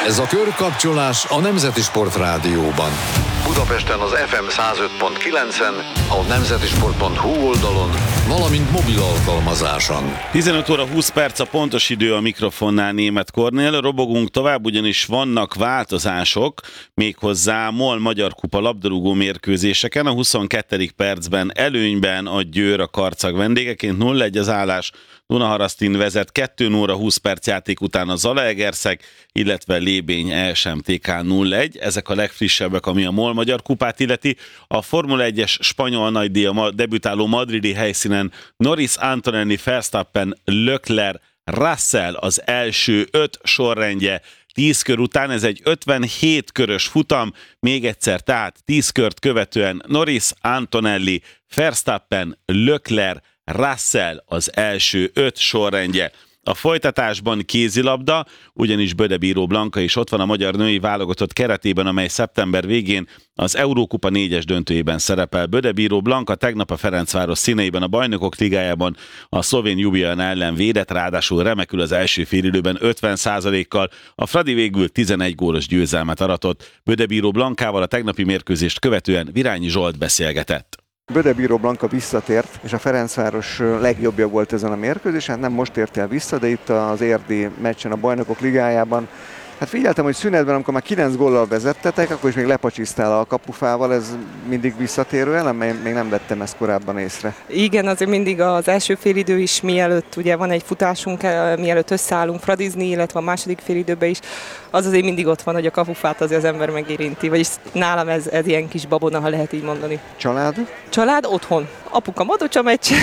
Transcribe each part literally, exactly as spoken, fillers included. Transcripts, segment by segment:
Ez a körkapcsolás a Nemzeti Sport Rádióban. Budapesten az ef em száz öt pont kilencen, a nemzetisport pont hu oldalon, valamint mobil alkalmazáson. tizenöt óra húsz perc a pontos idő a mikrofonnál, Németh Kornél. Robogunk tovább, ugyanis vannak változások, méghozzá MOL Magyar Kupa labdarúgó mérkőzéseken. A huszonkettedik percben előnyben a Győr a Karcag vendégeként, nulla egy az állás. Dunaharasztin vezet, kettő óra húsz perc játék után a Zalaegerszeg, illetve Lébény é es em té ká nulla egy. Ezek a legfrissebbek, ami a MOL Magyar Kupát illeti. A Formula egyes spanyol nagydíja debütáló madridi helyszínen Norris, Antonelli, Verstappen, Leclerc, Russell az első öt sorrendje tíz kör után. Ez egy ötvenhét körös futam, még egyszer, tehát tíz kört követően Norris, Antonelli, Verstappen, Leclerc, Russell az első öt sorrendje. A folytatásban kézilabda, ugyanis Böde Bíró Blanka is ott van a magyar női válogatott keretében, amely szeptember végén az Eurókupa négyes döntőjében szerepel. Böde Bíró Blanka tegnap a Ferencváros színeiben a Bajnokok Ligájában a szlovén Ljubljana ellen védett, ráadásul remekül az első félidőben ötven százalékkal. A Fradi végül tizenegy gólos győzelmet aratott. Böde Bíró Blankával a tegnapi mérkőzést követően Virányi Zsolt beszélgetett. Böde Bíró Blanka visszatért, és a Ferencváros legjobbja volt ezen a mérkőzésen. Nem most ért el vissza, de itt az érdi meccsen a Bajnokok Ligájában. Hát figyeltem, hogy szünetben, amikor már kilenc góllal vezettetek, akkor is még lepacsisztál a kapufával, ez mindig visszatérő elem, még nem vettem ezt korábban észre. Igen, azért mindig az első félidő is, mielőtt ugye van egy futásunk, mielőtt összeállunk fradizni, illetve a második félidőben is, az azért mindig ott van, hogy a kapufát azért az ember megérinti, vagyis nálam ez, ez ilyen kis babona, ha lehet így mondani. Család? Család otthon. Apuka Madocsa meccs.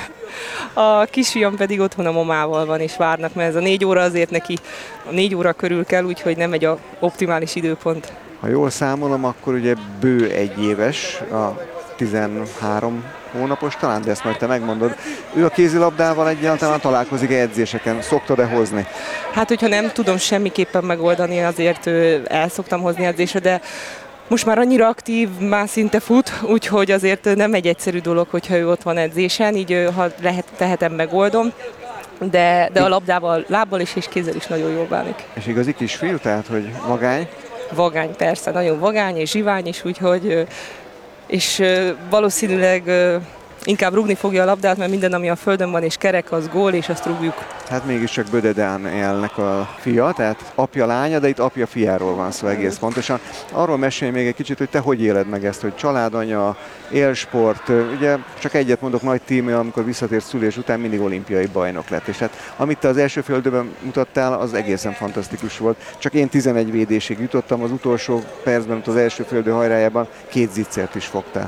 A kisfiam pedig otthon a mamával van, és várnak, mert ez a négy óra azért neki a négy óra körül kell, úgyhogy nem egy a optimális időpont. Ha jól számolom, akkor ugye bő egy éves, a tizenhárom hónapos talán, de ezt majd te megmondod. Ő a kézilabdával egyáltalán találkozik edzéseken, szoktad-e hozni? Hát, hogyha nem tudom semmiképpen megoldani, azért el szoktam hozni edzésre, de most már annyira aktív, már szinte fut, úgyhogy azért nem egy egyszerű dolog, hogyha ő ott van edzésen, így ha lehet, tehetem, megoldom, de, de a labdával, lábbal is és kézzel is nagyon jól bánik. És igazi kisfiú, tehát, hogy vagány? Vagány, persze, nagyon vagány és zsivány is, úgyhogy, és valószínűleg inkább rúgni fogja a labdát, mert minden, ami a földön van és kerek, az gól, és azt rúgjuk. Hát mégiscsak Böde Dánielnek a fia, tehát apja lánya, de itt apja fiáról van szó egész pontosan. Arról mesélj még egy kicsit, hogy te hogy éled meg ezt, hogy családanya, élsport, ugye csak egyet mondok, nagy tímje, amikor visszatért szülés után mindig olimpiai bajnok lett. És hát amit te az első félidőben mutattál, az egészen fantasztikus volt. Csak én tizenegy védésig jutottam, az utolsó percben, az első félidő hajrájában két zicsert is fogtál.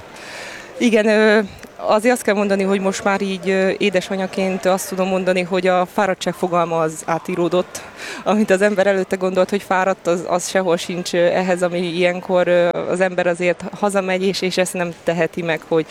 Igen, azért azt kell mondani, hogy most már így édesanyaként azt tudom mondani, hogy a fáradtság fogalma az átíródott. Amit az ember előtte gondolt, hogy fáradt, az, az sehol sincs ehhez, ami ilyenkor az ember azért hazamegy, és, és ezt nem teheti meg, hogy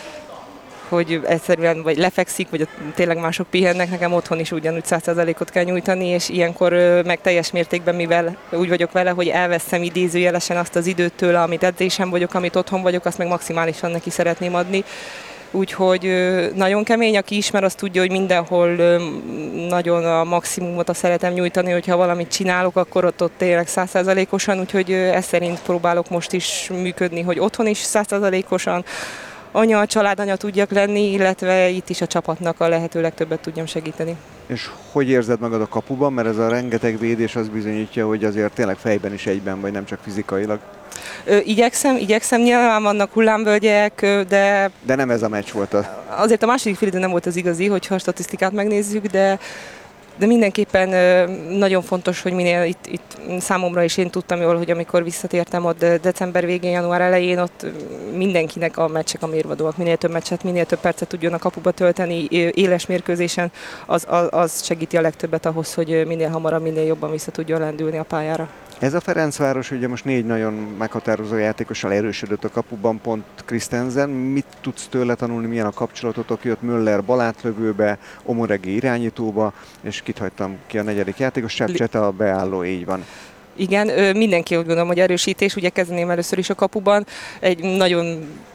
hogy egyszerűen vagy lefekszik, vagy tényleg mások pihennek, nekem otthon is ugyanúgy száz százalékot kell nyújtani, és ilyenkor meg teljes mértékben, mivel úgy vagyok vele, hogy elveszem idézőjelesen azt az időt tőle, amit edzésen vagyok, amit otthon vagyok, azt meg maximálisan neki szeretném adni. Úgyhogy nagyon kemény, aki ismer, azt tudja, hogy mindenhol nagyon a maximumot a szeretem nyújtani, hogyha valamit csinálok, akkor ott, ott tényleg száz százalékosan, úgyhogy ezt szerint próbálok most is működni, hogy otthon is száz százalékosan, anya, a családanya tudjak lenni, illetve itt is a csapatnak a lehető legtöbbet tudjam segíteni. És hogy érzed magad a kapuban? Mert ez a rengeteg védés az bizonyítja, hogy azért tényleg fejben is egyben vagy, nem csak fizikailag. Ö, igyekszem, igyekszem, nyilván vannak hullámvölgyek, de... De nem ez a meccs volt az. Azért a második félidő nem volt az igazi, hogyha a statisztikát megnézzük, de... De mindenképpen nagyon fontos, hogy minél itt, itt számomra is én tudtam jól, hogy amikor visszatértem ott december végén, január elején, ott mindenkinek a meccsek a mérvadóak. Minél több meccset, minél több percet tudjon a kapuba tölteni éles mérkőzésen, az, az, az segíti a legtöbbet ahhoz, hogy minél hamarabb, minél jobban vissza tudjon lendülni a pályára. Ez a Ferencváros ugye most négy nagyon meghatározó játékossal erősödött a kapuban, pont Christensen. Mit tudsz tőle tanulni, milyen a kapcsolatotok? Jött Müller balátlövőbe, Omoregi irányítóba, és kit hagytam ki a negyedik játékos, Sepcseta a beálló, így van. Igen, mindenki úgy gondolom, hogy erősítés, ugye kezdeném először is a kapuban. Egy nagyon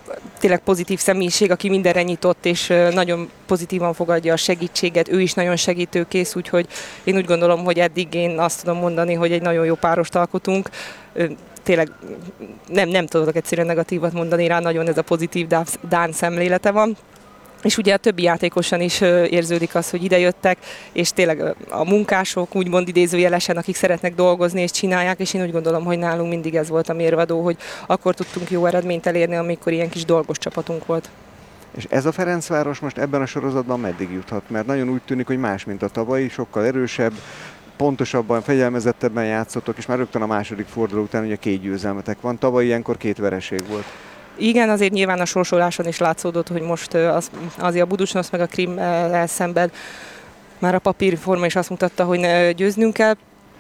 tényleg pozitív személyiség, aki mindenre nyitott, és nagyon pozitívan fogadja a segítséget, ő is nagyon segítőkész, úgyhogy én úgy gondolom, hogy eddig én azt tudom mondani, hogy egy nagyon jó párost alkotunk. Tényleg nem, nem tudok egyszerűen negatívat mondani rá, nagyon ez a pozitív dán szemlélete van. És ugye a többi játékosan is érződik az, hogy idejöttek, és tényleg a munkások, úgymond idézőjelesen, akik szeretnek dolgozni és csinálják, és én úgy gondolom, hogy nálunk mindig ez volt a mérvadó, hogy akkor tudtunk jó eredményt elérni, amikor ilyen kis dolgos csapatunk volt. És ez a Ferencváros most ebben a sorozatban meddig juthat? Mert nagyon úgy tűnik, hogy más, mint a tavalyi, sokkal erősebb, pontosabban, fegyelmezettebben játszottok, és már rögtön a második forduló után ugye két győzelmetek van, tavaly ilyenkor két vereség volt. Igen, azért nyilván a sorsoláson is látszódott, hogy most az, azért a Buducsnosz meg a Krim elszenved. Már a papírforma is azt mutatta, hogy győznünk kell.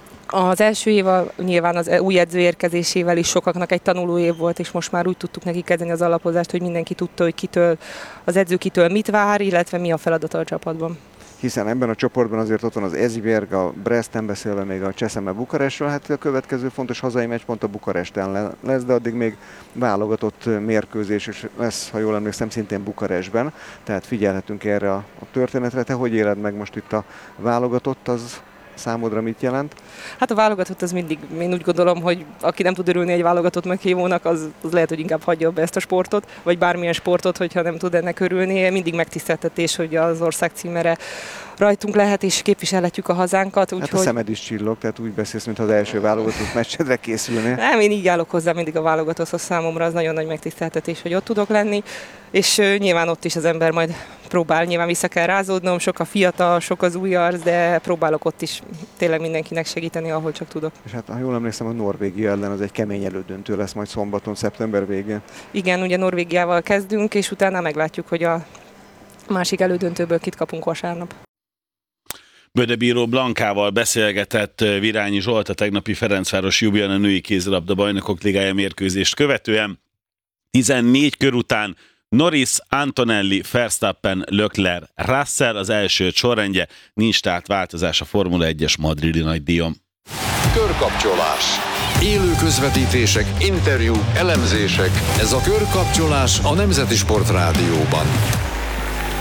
Az első év nyilván az új edző érkezésével is sokaknak egy tanuló év volt, és most már úgy tudtuk neki kezdeni az alapozást, hogy mindenki tudta, hogy kitől, az edző kitől mit vár, illetve mi a feladata a csapatban. Hiszen ebben a csoportban azért ott van az Esbjerg, a Bresten beszélve még a Cseszeme Bukarestről, hát a következő fontos hazai meccs pont a Bukaresten lesz, de addig még válogatott mérkőzés, és lesz, ha jól emlékszem, szintén Bukarestben, tehát figyelhetünk erre a történetre. Te hogy éled meg most itt a válogatott, az számodra mit jelent? Hát a válogatott az mindig, én úgy gondolom, hogy aki nem tud örülni egy válogatott meghívónak, az, az lehet, hogy inkább hagyja be ezt a sportot, vagy bármilyen sportot, hogyha nem tud ennek örülni. Mindig megtiszteltetés, hogy az ország címere rajtunk lehet, és képviselhetjük a hazánkat. Úgy, hát a hogy... szemed is csillog, tehát úgy beszélsz, mintha az első válogatott meccsedre készülnél. Nem, én így állok hozzá mindig a válogatotthoz, számomra az nagyon nagy megtiszteltetés, hogy ott tudok lenni, és uh, nyilván ott is az ember majd próbál, nyilván vissza kell rázódnom, sok a fiatal, sok az új arc, de próbálok ott is tényleg mindenkinek segíteni, ahol csak tudok. És hát ha jól emlékszem, a Norvégia ellen az egy kemény elődöntő lesz majd szombaton, szeptember végén. Igen, ugye Norvégiával kezdünk, és utána meglátjuk, hogy a másik elődöntőből kit kapunk vasárnap. Bödebíró Blankával beszélgetett Virányi Zsolt a tegnapi Ferencváros Ljubljana női kézilabda bajnokok ligája mérkőzést követően. tizennégy kör után Norris, Antonelli, Verstappen, Leclerc, Russell az első sorrendje, nincs tehát változás a Formula egyes madridi nagydíjon. Körkapcsolás. Élő közvetítések, interjúk, elemzések. Ez a Körkapcsolás a Nemzeti Sport Rádióban.